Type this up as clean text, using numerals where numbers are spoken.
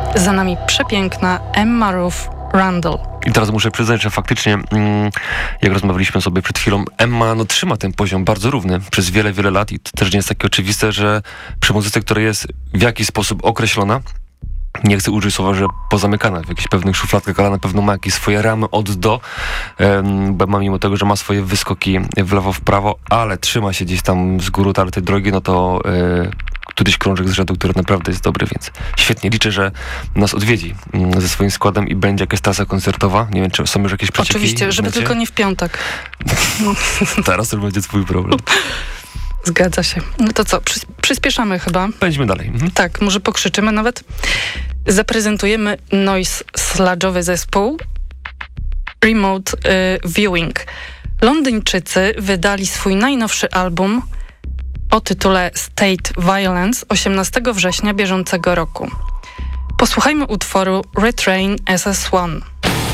Za nami przepiękna Emma Ruth Randall. I teraz muszę przyznać, że faktycznie, jak rozmawialiśmy sobie przed chwilą, Emma trzyma ten poziom bardzo równy przez wiele, wiele lat i to też nie jest takie oczywiste, że przy muzyce, która jest w jakiś sposób określona, nie chcę użyć słowa, że pozamykana w jakichś pewnych szufladkach, ale na pewno ma jakieś swoje ramy od do, bo mimo tego, że ma swoje wyskoki w lewo, w prawo, ale trzyma się gdzieś tam z góry tej drogi, no to któryś krążek z rzędu, który naprawdę jest dobry, więc świetnie. Liczę, że nas odwiedzi ze swoim składem i będzie jakaś trasa koncertowa. Nie wiem, czy są już jakieś przecieki? Oczywiście, żeby tylko nie w piątek. Teraz to będzie twój problem. Zgadza się. No to co, przyspieszamy chyba. Pędźmy dalej. Tak, może pokrzyczymy nawet. Zaprezentujemy noise sludge'owy zespół Remote Viewing. Londyńczycy wydali swój najnowszy album o tytule State Violence 18 września bieżącego roku. Posłuchajmy utworu Retrain SS1.